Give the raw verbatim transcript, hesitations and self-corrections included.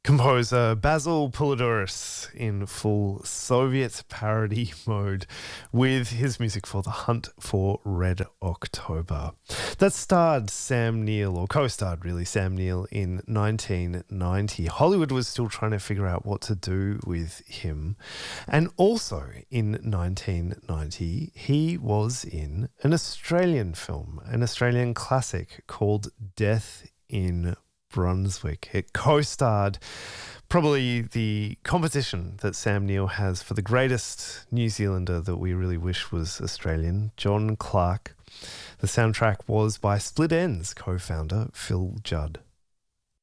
Composer Basil Poledouris in full Soviet parody mode with his music for The Hunt for Red October. That starred Sam Neill, or co-starred really, Sam Neill in nineteen ninety. Hollywood was still trying to figure out what to do with him. And also in nineteen ninety, he was in an Australian film, an Australian classic called Death in Brunswick. It co-starred probably the competition that Sam Neill has for the greatest New Zealander that we really wish was Australian, John Clark. The soundtrack was by Split Enz co-founder Phil Judd.